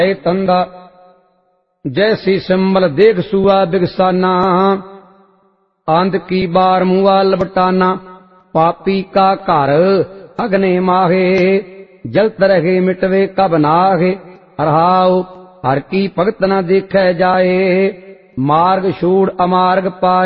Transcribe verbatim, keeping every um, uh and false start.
तंगा जैसी सिंबल देख सुआ बिगसाना आंध की बार मुआ लपटाना पापी का घर अग्नि माहे जलत रहे मिटवे कब नाहे अरहाओ हर की भगत न देखे जाए मार्ग छोड़ अमार्ग पाए।